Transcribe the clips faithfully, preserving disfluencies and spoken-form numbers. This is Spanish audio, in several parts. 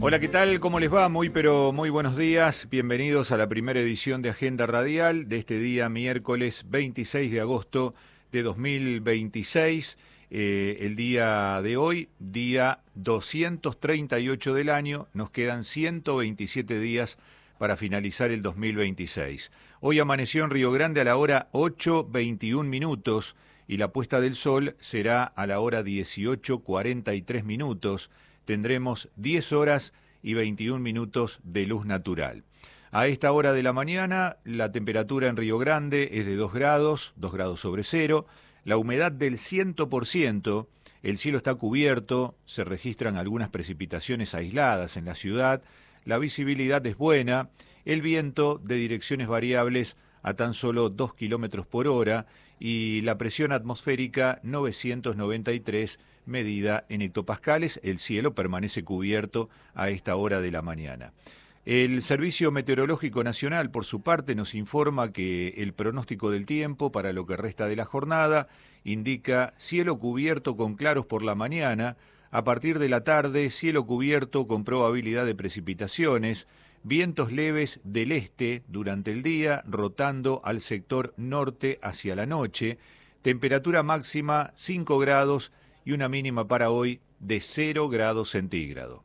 Hola, ¿qué tal? ¿Cómo les va? Muy pero muy buenos días. Bienvenidos a la primera edición de Agenda Radial de este día miércoles veintiséis de agosto de dos mil veintiséis. Eh, el día de hoy, día doscientos treinta y ocho del año, nos quedan ciento veintisiete días para finalizar el dos mil veintiséis. Hoy amaneció en Río Grande a la hora ocho veintiún minutos y la puesta del sol será a la hora dieciocho cuarenta y tres minutos. Tendremos diez horas y veintiún minutos de luz natural. A esta hora de la mañana, la temperatura en Río Grande es de dos grados, dos grados sobre cero, la humedad del cien por ciento, el cielo está cubierto, se registran algunas precipitaciones aisladas en la ciudad, la visibilidad es buena, el viento de direcciones variables a tan solo dos kilómetros por hora y la presión atmosférica novecientos noventa y tres medida en hectopascales. El cielo permanece cubierto a esta hora de la mañana. El Servicio Meteorológico Nacional, por su parte, nos informa que el pronóstico del tiempo para lo que resta de la jornada indica cielo cubierto con claros por la mañana, a partir de la tarde cielo cubierto con probabilidad de precipitaciones, vientos leves del este durante el día, rotando al sector norte hacia la noche, temperatura máxima cinco grados y una mínima para hoy de cero grados centígrados.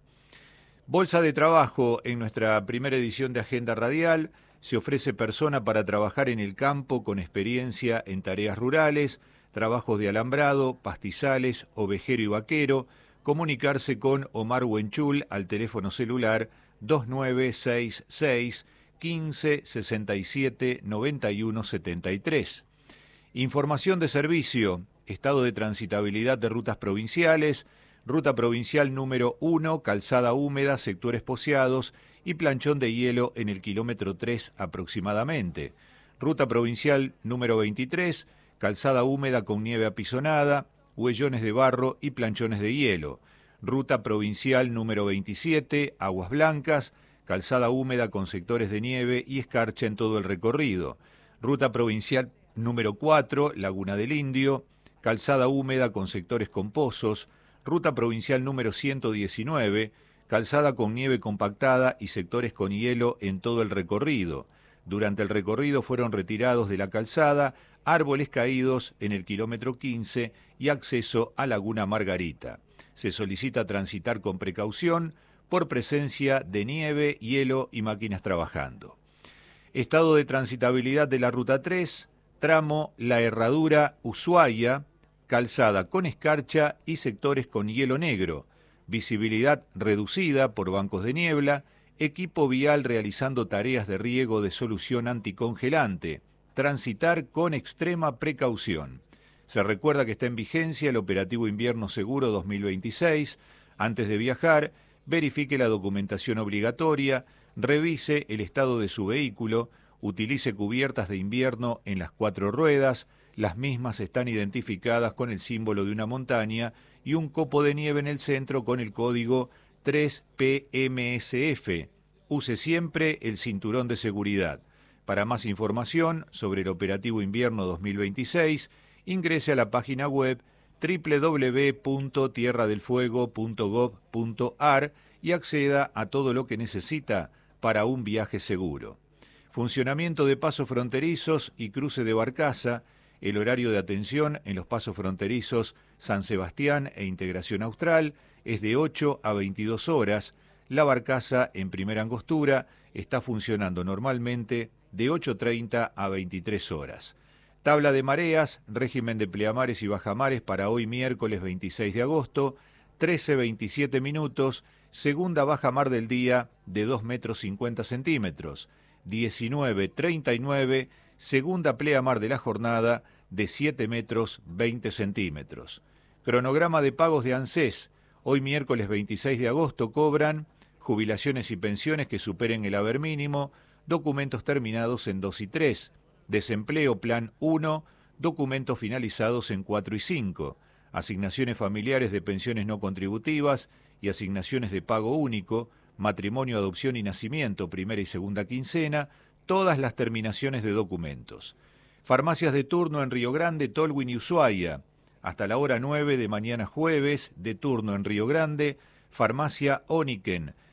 Bolsa de trabajo en nuestra primera edición de Agenda Radial. Se ofrece persona para trabajar en el campo con experiencia en tareas rurales, trabajos de alambrado, pastizales, ovejero y vaquero. Comunicarse con Omar Huenchul al teléfono celular dos nueve seis seis, quince, sesenta y siete, noventa y uno, setenta y tres. Información de servicio, estado de transitabilidad de rutas provinciales, ruta provincial número uno, calzada húmeda, sectores poceados y planchón de hielo en el kilómetro tres aproximadamente. Ruta provincial número veintitrés, calzada húmeda con nieve apisonada, huellones de barro y planchones de hielo. Ruta provincial número veintisiete, Aguas Blancas, calzada húmeda con sectores de nieve y escarcha en todo el recorrido. Ruta provincial número cuatro, Laguna del Indio, calzada húmeda con sectores con pozos. Ruta provincial número ciento diecinueve, calzada con nieve compactada y sectores con hielo en todo el recorrido. Durante el recorrido fueron retirados de la calzada árboles caídos en el kilómetro quince y acceso a Laguna Margarita. Se solicita transitar con precaución por presencia de nieve, hielo y máquinas trabajando. Estado de transitabilidad de la Ruta tres, tramo La Herradura Ushuaia, calzada con escarcha y sectores con hielo negro, visibilidad reducida por bancos de niebla, equipo vial realizando tareas de riego de solución anticongelante, transitar con extrema precaución. Se recuerda que está en vigencia el operativo Invierno Seguro dos mil veintiséis. Antes de viajar, verifique la documentación obligatoria, revise el estado de su vehículo, utilice cubiertas de invierno en las cuatro ruedas. Las mismas están identificadas con el símbolo de una montaña y un copo de nieve en el centro con el código tres P M S F. Use siempre el cinturón de seguridad. Para más información sobre el operativo Invierno dos mil veintiséis, ingrese a la página web doble u doble u doble u punto tierra del fuego punto gob punto ar y acceda a todo lo que necesita para un viaje seguro. Funcionamiento de pasos fronterizos y cruce de barcaza. El horario de atención en los pasos fronterizos San Sebastián e Integración Austral es de ocho a veintidós horas. La barcaza en primera angostura está funcionando normalmente de ocho treinta a veintitrés horas. Tabla de mareas, régimen de pleamares y bajamares para hoy miércoles veintiséis de agosto, trece veintisiete minutos, segunda bajamar del día de dos metros cincuenta centímetros, diecinueve treinta y nueve, segunda pleamar de la jornada de siete metros veinte centímetros. Cronograma de pagos de ANSES, hoy miércoles veintiséis de agosto cobran jubilaciones y pensiones que superen el haber mínimo, documentos terminados en dos y tres, desempleo plan uno, documentos finalizados en cuatro y cinco, asignaciones familiares de pensiones no contributivas y asignaciones de pago único, matrimonio, adopción y nacimiento, primera y segunda quincena, todas las terminaciones de documentos. Farmacias de turno en Río Grande, Tolwyn y Ushuaia. Hasta la hora nueve de mañana jueves, de turno en Río Grande, Farmacia Oniken,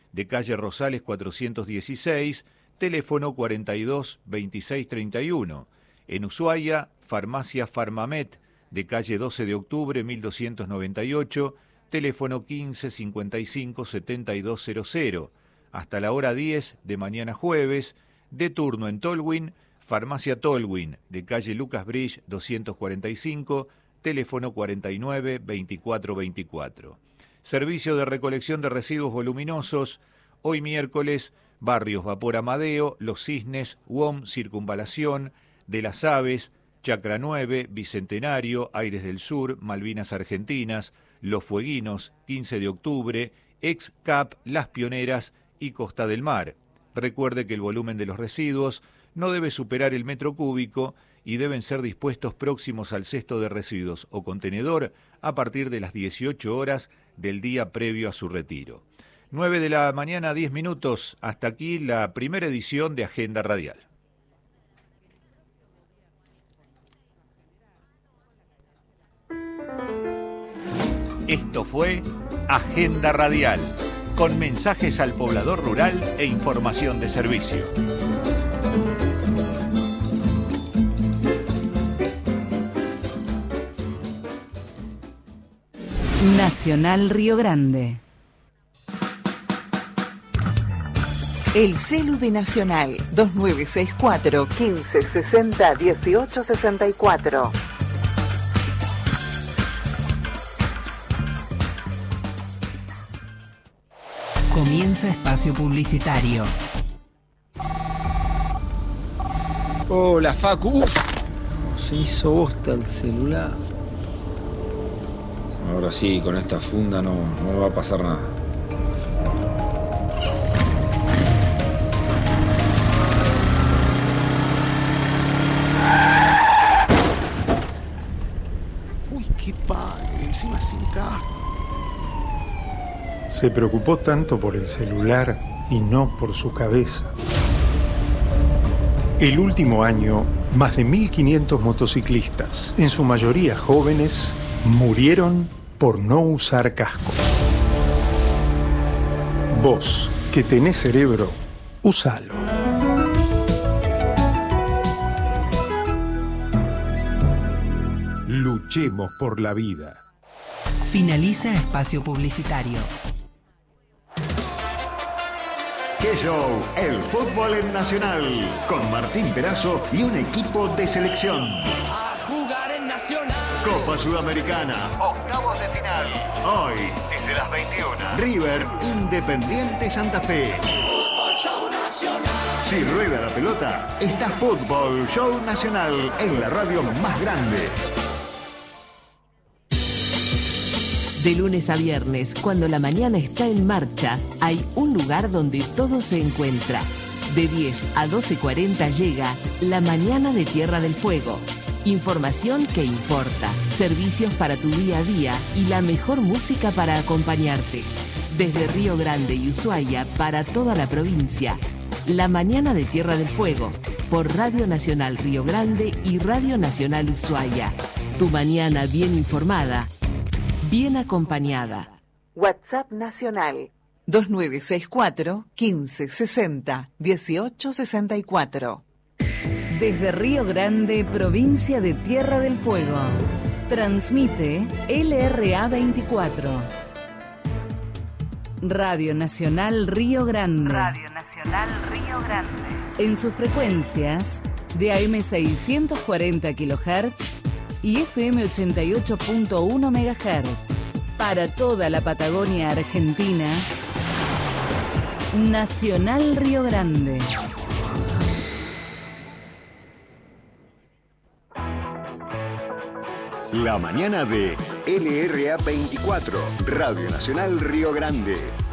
de calle Rosales cuatrocientos dieciséis, teléfono cuarenta y dos veintiséis treinta y uno. En Ushuaia, Farmacia Farmamet, de calle doce de octubre mil doscientos noventa y ocho, teléfono quince cincuenta y cinco setenta y dos cero cero. Hasta la hora diez de mañana jueves, de turno en Tolwyn, Farmacia Tolwyn, de calle Lucas Bridge doscientos cuarenta y cinco, teléfono cuarenta y nueve veinticuatro veinticuatro. Servicio de recolección de residuos voluminosos, hoy miércoles, barrios Vapor Amadeo, Los Cisnes, U O M, Circunvalación, De las Aves, Chacra nueve, Bicentenario, Aires del Sur, Malvinas Argentinas, Los Fueguinos, quince de octubre, Ex C A P, Las Pioneras y Costa del Mar. Recuerde que el volumen de los residuos no debe superar el metro cúbico y deben ser dispuestos próximos al cesto de residuos o contenedor a partir de las dieciocho horas del día previo a su retiro. nueve de la mañana, diez minutos. Hasta aquí la primera edición de Agenda Radial. Esto fue Agenda Radial, con mensajes al poblador rural e información de servicio. Nacional Río Grande. El celu de Nacional dos nueve seis cuatro, quince sesenta, dieciocho sesenta y cuatro. Comienza espacio publicitario. Hola, Facu. Uf, se hizo bosta el celular. Ahora sí, con esta funda no, no me va a pasar nada. Uy, qué pague, encima sin casco. Se preocupó tanto por el celular y no por su cabeza. El último año, más de mil quinientos motociclistas, en su mayoría jóvenes, murieron por no usar casco. Vos, que tenés cerebro, usalo. Luchemos por la vida. Finaliza espacio publicitario. ¡Qué show! El fútbol en Nacional, con Martín Perazo y un equipo de selección. A jugar en Nacional. Copa Sudamericana, octavos de final. Hoy, desde las veintiuna. River, Independiente Santa Fe. Fútbol Show Nacional. Si rueda la pelota, está Fútbol Show Nacional en la radio más grande. De lunes a viernes, cuando la mañana está en marcha, hay un lugar donde todo se encuentra. De diez a doce cuarenta llega La Mañana de Tierra del Fuego. Información que importa, servicios para tu día a día y la mejor música para acompañarte. Desde Río Grande y Ushuaia para toda la provincia. La Mañana de Tierra del Fuego, por Radio Nacional Río Grande y Radio Nacional Ushuaia. Tu mañana bien informada, bien acompañada. WhatsApp Nacional dos nueve seis cuatro, quince sesenta, dieciocho sesenta y cuatro. Desde Río Grande, provincia de Tierra del Fuego. Transmite L R A veinticuatro. Radio Nacional Río Grande. Radio Nacional Río Grande. En sus frecuencias de A M seiscientos cuarenta kilohertz y F M ochenta y ocho punto uno megahertz. Para toda la Patagonia Argentina, Nacional Río Grande. La mañana de L R A veinticuatro, Radio Nacional Río Grande.